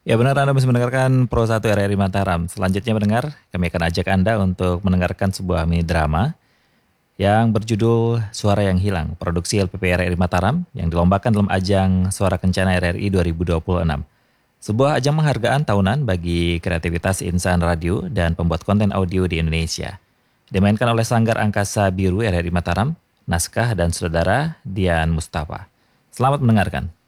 Ya benar, Anda masih mendengarkan Pro 1 RRI Mataram. Selanjutnya mendengar, kami akan ajak Anda untuk mendengarkan sebuah mini drama yang berjudul Suara yang Hilang, produksi LPP RRI Mataram yang dilombakan dalam ajang Suara Kencana RRI 2026. Sebuah ajang penghargaan tahunan bagi kreativitas insan radio dan pembuat konten audio di Indonesia. Dimainkan oleh Sanggar Angkasa Biru RRI Mataram, naskah dan sutradara Dian Mustafa. Selamat mendengarkan.